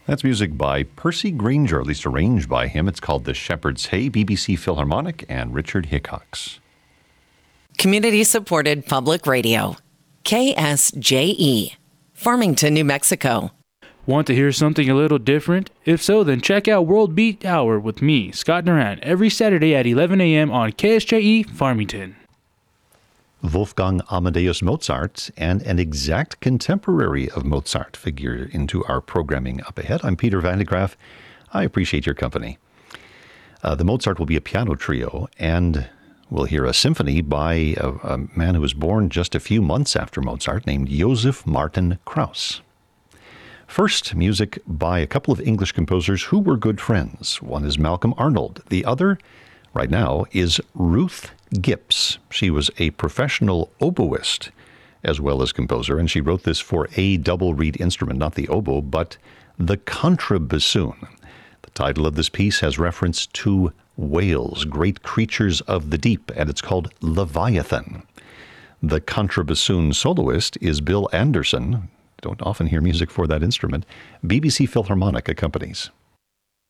That's music by Percy Grainger, at least arranged by him. It's called The Shepherd's Hay, BBC Philharmonic, and Richard Hickox. Community-supported public radio. KSJE. Farmington, New Mexico. Want to hear something a little different? If so, then check out World Beat Hour with me, Scott Duran, every Saturday at 11 a.m. on KSJE Farmington. Wolfgang Amadeus Mozart and an exact contemporary of Mozart figure into our programming up ahead. I'm Peter Van de Graaff. I appreciate your company. The Mozart will be a piano trio, and we'll hear a symphony by a man who was born just a few months after Mozart, named Joseph Martin Krauss. First, music by a couple of English composers who were good friends. One is Malcolm Arnold. The other, right now, is Ruth Gipps. She was a professional oboist as well as composer, and she wrote this for a double reed instrument, not the oboe, but the contrabassoon. The title of this piece has reference to whales, great creatures of the deep, and it's called Leviathan. The contrabassoon soloist is Bill Anderson. Don't often hear music for that instrument. BBC Philharmonic accompanies.